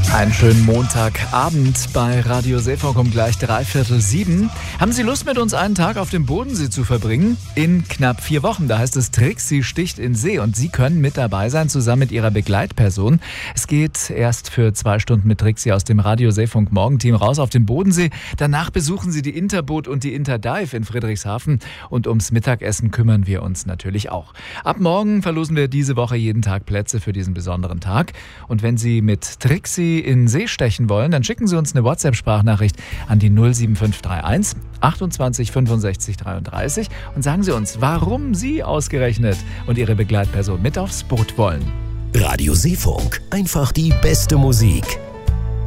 Einen schönen Montagabend bei Radio Seefunk um gleich 6:45. Haben Sie Lust, mit uns einen Tag auf dem Bodensee zu verbringen? In knapp 4 Wochen, da heißt es Trixie sticht in See und Sie können mit dabei sein, zusammen mit Ihrer Begleitperson. Es geht erst für 2 Stunden mit Trixie aus dem Radio Seefunk Morgenteam raus auf den Bodensee. Danach besuchen Sie die Interboot und die Interdive in Friedrichshafen und ums Mittagessen kümmern wir uns natürlich auch. Ab morgen verlosen wir diese Woche jeden Tag Plätze für diesen besonderen Tag. Und wenn Sie mit Trixie in See stechen wollen, dann schicken Sie uns eine WhatsApp-Sprachnachricht an die 07531 28 65 33 und sagen Sie uns, warum Sie ausgerechnet und Ihre Begleitperson mit aufs Boot wollen. Radio Seefunk, einfach die beste Musik.